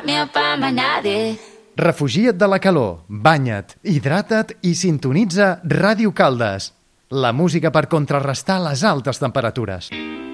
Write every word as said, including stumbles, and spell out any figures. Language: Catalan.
me fama nadie. Refugia't de la calor, banya't, hidrata't i sintonitza Ràdio Caldes, la música per contrarrestar les altes temperatures.